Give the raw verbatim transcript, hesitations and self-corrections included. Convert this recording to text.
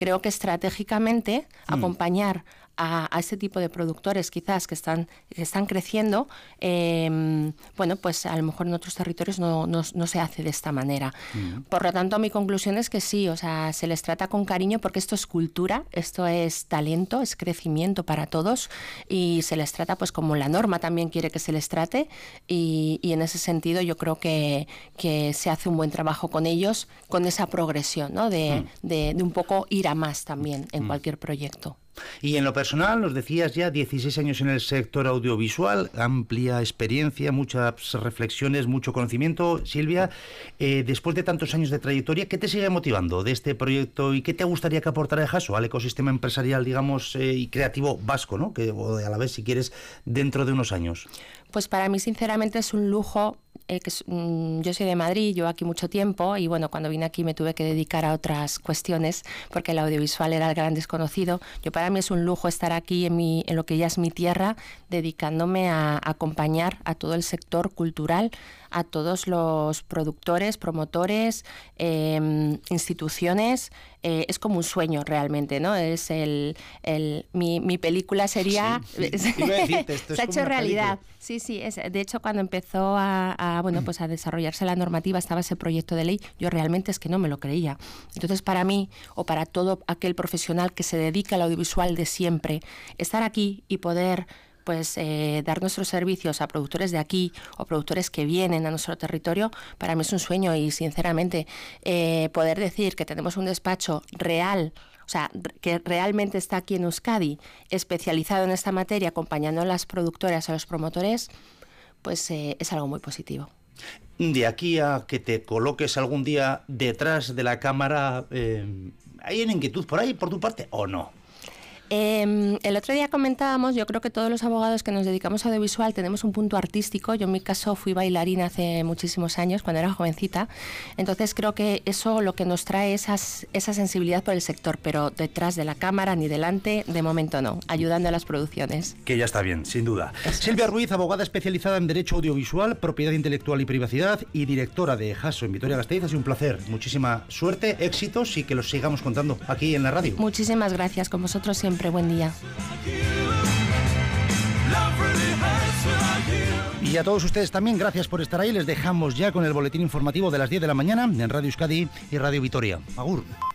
creo que estratégicamente mm. acompañar a, a este tipo de productores quizás que están, que están creciendo, eh, bueno, pues a lo mejor en otros territorios no, no, no se hace de esta manera. Mm. Por lo tanto, mi conclusión es que sí, o sea, se les trata con cariño porque esto es cultura, esto es talento, es crecimiento para todos y se les trata pues como la norma también quiere que se les trate y, y en ese sentido yo creo que, que se hace un buen trabajo con ellos, con esa progresión, ¿no? de, mm. de, de un poco ir a más también en mm. cualquier proyecto. Y en lo personal, nos decías ya, dieciséis años en el sector audiovisual, amplia experiencia, muchas reflexiones, mucho conocimiento. Silvia, eh, después de tantos años de trayectoria, ¿qué te sigue motivando de este proyecto y qué te gustaría que aportara Ehaso al ecosistema empresarial, digamos, eh, y creativo vasco, ¿no? Que o a la vez, si quieres, dentro de unos años? Pues para mí, sinceramente, es un lujo. Eh, que, mm, yo soy de Madrid, llevo aquí mucho tiempo y bueno, cuando vine aquí me tuve que dedicar a otras cuestiones porque el audiovisual era el gran desconocido. Yo para mí es un lujo estar aquí en, mi, en lo que ya es mi tierra, dedicándome a, a acompañar a todo el sector cultural, a todos los productores, promotores, eh, instituciones. Eh, es como un sueño realmente, ¿no? Es el, el mi, mi película sería sí, sí. Iba a decirte, esto se ha es hecho realidad. Película. Sí, sí. Es, de hecho, cuando empezó a, a bueno, pues a desarrollarse la normativa, estaba ese proyecto de ley. Yo realmente es que no me lo creía. Entonces, para mí o para todo aquel profesional que se dedica al audiovisual de siempre, estar aquí y poder pues eh, dar nuestros servicios a productores de aquí o productores que vienen a nuestro territorio, para mí es un sueño y sinceramente eh, poder decir que tenemos un despacho real, o sea, que realmente está aquí en Euskadi, especializado en esta materia, acompañando a las productoras, a los promotores, pues eh, es algo muy positivo. De aquí a que te coloques algún día detrás de la cámara, eh, ¿hay una inquietud por ahí, por tu parte, o no? Eh, el otro día comentábamos, yo creo que todos los abogados que nos dedicamos a audiovisual tenemos un punto artístico. Yo en mi caso fui bailarina hace muchísimos años, cuando era jovencita, entonces creo que eso lo que nos trae es esa sensibilidad por el sector, pero detrás de la cámara ni delante, de momento no, ayudando a las producciones. Que ya está bien, sin duda. Eso Silvia es. Ruiz, abogada especializada en Derecho Audiovisual, Propiedad Intelectual y Privacidad y directora de Ehaso en Vitoria-Gasteiz. Ha sido un placer, muchísima suerte, éxitos y que los sigamos contando aquí en la radio. Muchísimas gracias, con vosotros siempre. Buen día. Y a todos ustedes también, gracias por estar ahí. Les dejamos ya con el boletín informativo de las diez de la mañana en Radio Euskadi y Radio Vitoria. Agur.